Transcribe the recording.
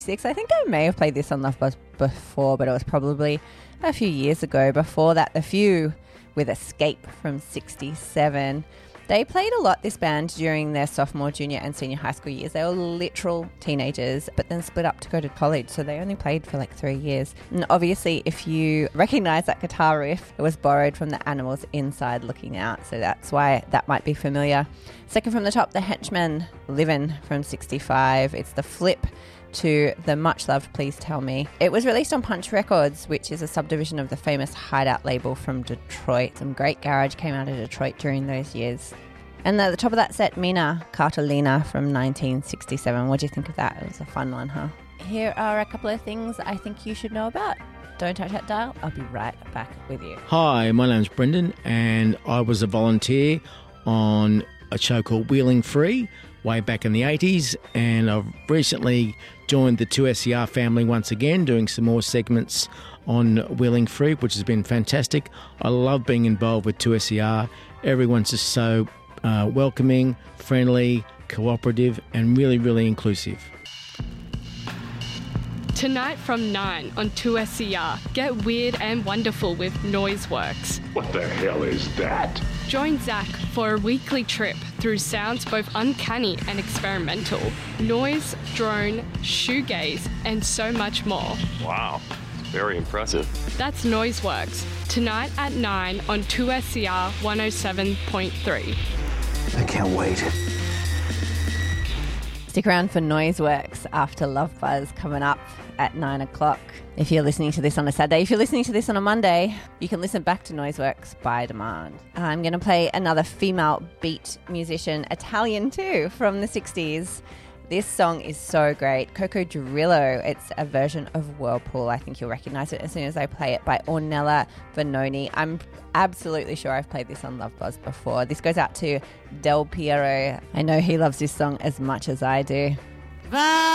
I think I may have played this on Love Buzz before, but it was probably a few years ago. Before that, The Few with Escape from 67. They played a lot, this band, during their sophomore, junior and senior high school years. They were literal teenagers, but then split up to go to college, so they only played for like 3 years. And obviously, if you recognise that guitar riff, it was borrowed from the Animals' Inside Looking Out, so that's why that might be familiar. Second from the top, The Henchmen, Livin' from 65. It's the flip to the much-loved Please Tell Me. It was released on Punch Records, which is a subdivision of the famous Hideout label from Detroit. Some great garage came out of Detroit during those years. And at the top of that set, Mina Cartolina from 1967. What do you think of that? It was a fun one, huh? Here are a couple of things I think you should know about. Don't touch that dial. I'll be right back with you. Hi, my name's Brendan, and I was a volunteer on a show called Wheeling Free way back in the 80s, and I've recently joined the 2SER family once again, doing some more segments on Wheeling Free, which has been fantastic. I love being involved with 2SER. Everyone's just so welcoming, friendly, cooperative, and really, really inclusive. Tonight from 9 on 2SER, get weird and wonderful with Noiseworks. What the hell is that? Join Zach for a weekly trip through sounds both uncanny and experimental, noise, drone, shoegaze, and so much more. Wow, very impressive. That's Noiseworks, tonight at 9 on 2SER 107.3. I can't wait. Stick around for Noiseworks after Love Buzz coming up at 9 o'clock. If you're listening to this on a Saturday, if you're listening to this on a Monday, you can listen back to Noiseworks by demand. I'm going to play another female beat musician, Italian too, from the 60s. This song is so great. Coco Drillo. It's a version of Whirlpool. I think you'll recognise it as soon as I play it, by Ornella Vanoni. I'm absolutely sure I've played this on Love Buzz before. This goes out to Del Piero. I know he loves this song as much as I do.